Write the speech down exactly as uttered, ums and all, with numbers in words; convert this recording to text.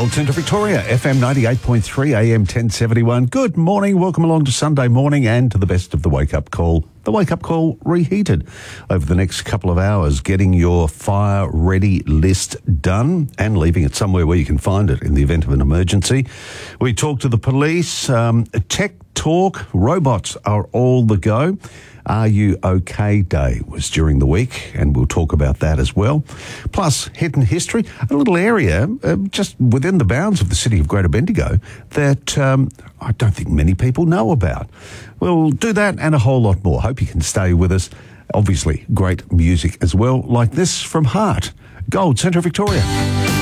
Gold Centre Victoria, F M ninety-eight point three, A M ten seventy-one. Good morning, welcome along to Sunday morning and to the best of the wake-up call. The wake-up call reheated over the next couple of hours, getting your fire-ready list done and leaving it somewhere where you can find it in the event of an emergency. We talk to the police, um, tech talk, robots are all the go. Are You OK Day was during the week, and we'll talk about that as well. Plus, hidden history, a little area uh, just within the bounds of the city of Greater Bendigo that um, I don't think many people know about. We'll do that and a whole lot more. Hope you can stay with us. Obviously, great music as well, like this from Heart, Gold Centre Victoria.